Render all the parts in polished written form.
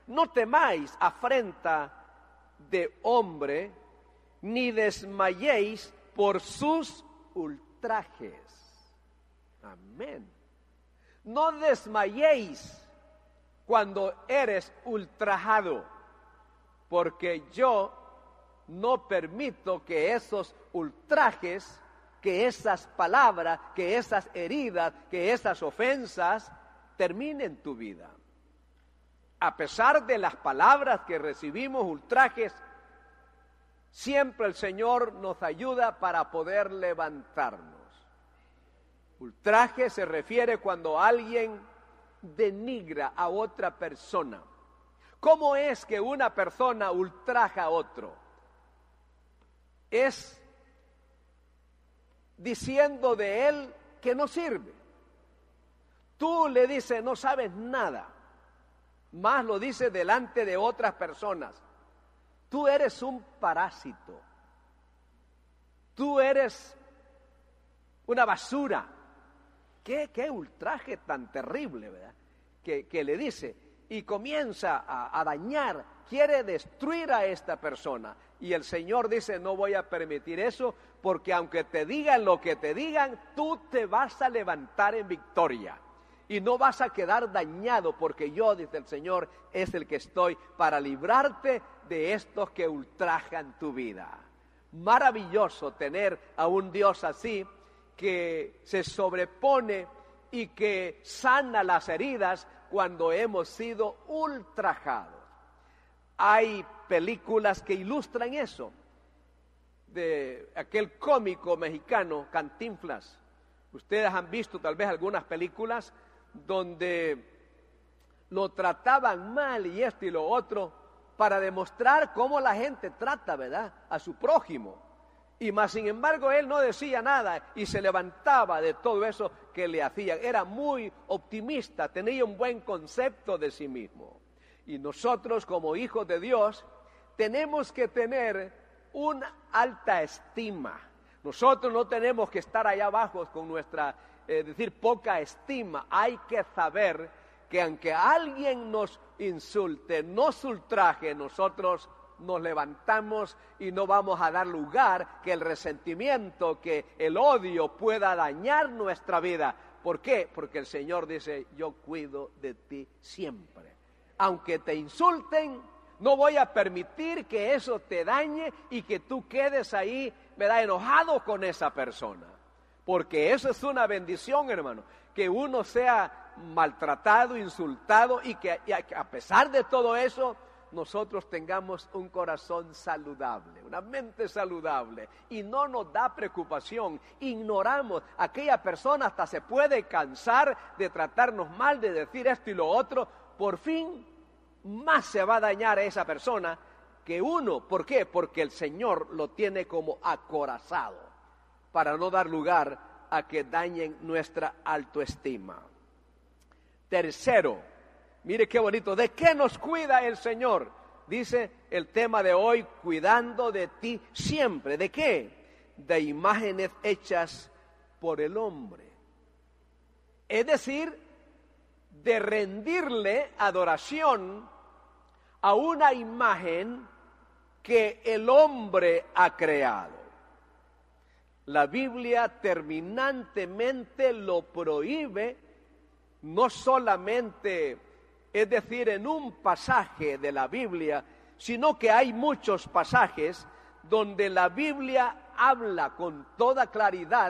No temáis afrenta de hombre, ni desmayéis por sus ultrajes. Amén. No desmayéis cuando eres ultrajado, porque yo no permito que esos ultrajes, que esas palabras, que esas heridas, que esas ofensas terminen tu vida. A pesar de las palabras que recibimos, ultrajes, siempre el Señor nos ayuda para poder levantarnos. Ultraje se refiere cuando alguien denigra a otra persona. ¿Cómo es que una persona ultraja a otro? Es diciendo de él que no sirve. Tú le dices, no sabes nada, más lo dices delante de otras personas. Tú eres un parásito. Tú eres una basura. Qué ultraje tan terrible, ¿verdad? Que le dice y comienza a dañar, quiere destruir a esta persona. Y el Señor dice, no voy a permitir eso, porque aunque te digan lo que te digan, tú te vas a levantar en victoria. Y no vas a quedar dañado, porque yo, dice el Señor, es el que estoy para librarte de estos que ultrajan tu vida. Maravilloso tener a un Dios así, que se sobrepone y que sana las heridas cuando hemos sido ultrajados. Hay películas que ilustran eso, de aquel cómico mexicano, Cantinflas. Ustedes han visto tal vez algunas películas donde lo trataban mal y esto y lo otro, para demostrar cómo la gente trata, ¿verdad?, a su prójimo. Y más sin embargo él no decía nada y se levantaba de todo eso que le hacían. Era muy optimista, tenía un buen concepto de sí mismo. Y nosotros como hijos de Dios tenemos que tener una alta estima. Nosotros no tenemos que estar allá abajo con nuestra, poca estima. Hay que saber que aunque alguien nos insulte, nos ultraje, nosotros nos levantamos y no vamos a dar lugar que el resentimiento, que el odio pueda dañar nuestra vida. ¿Por qué? Porque el Señor dice, yo cuido de ti siempre. Aunque te insulten, no voy a permitir que eso te dañe y que tú quedes ahí, ¿verdad?, enojado con esa persona. Porque eso es una bendición, hermano, que uno sea maltratado, insultado y que a pesar de todo eso, nosotros tengamos un corazón saludable, una mente saludable, y no nos da preocupación, ignoramos. Aquella persona hasta se puede cansar de tratarnos mal, de decir esto y lo otro, por fin más se va a dañar a esa persona que uno. ¿Por qué? Porque el Señor lo tiene como acorazado, para no dar lugar a que dañen nuestra autoestima. Tercero, mire qué bonito, ¿de qué nos cuida el Señor? Dice el tema de hoy, cuidando de ti siempre. ¿De qué? De imágenes hechas por el hombre. Es decir, de rendirle adoración a una imagen que el hombre ha creado. La Biblia terminantemente lo prohíbe, no solamente, es decir, en un pasaje de la Biblia, sino que hay muchos pasajes donde la Biblia habla con toda claridad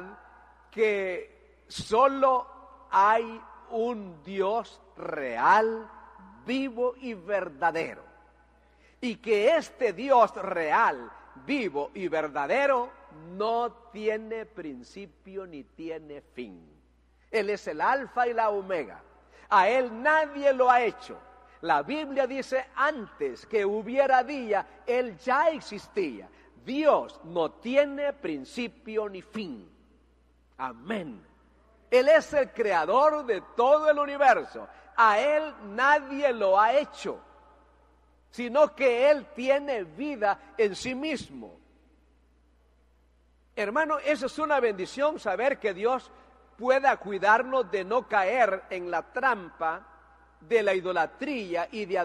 que solo hay un Dios real, vivo y verdadero. Y que este Dios real, vivo y verdadero no tiene principio ni tiene fin. Él es el alfa y la omega. A Él nadie lo ha hecho. La Biblia dice, antes que hubiera día, Él ya existía. Dios no tiene principio ni fin. Amén. Él es el creador de todo el universo. A Él nadie lo ha hecho, sino que Él tiene vida en sí mismo. Hermano, eso es una bendición, saber que Dios pueda cuidarnos de no caer en la trampa de la idolatría y de